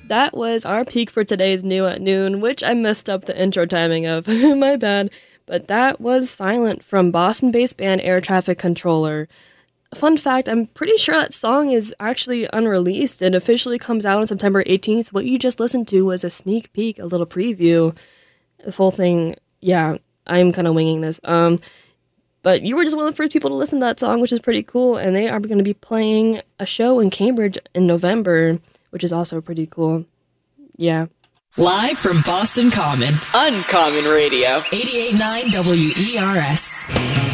That was our peak for today's New at Noon, which I messed up the intro timing of. My bad. But that was Silent from Boston-based band Air Traffic Controller. Fun fact, I'm pretty sure that song is actually unreleased. It officially comes out on September 18th. What you just listened to was a sneak peek, a little preview. The full thing, yeah, I'm kind of winging this. But you were just one of the first people to listen to that song, which is pretty cool. And they are going to be playing a show in Cambridge in November, which is also pretty cool. Yeah. Live from Boston Common. Uncommon Radio. 88.9 WERS.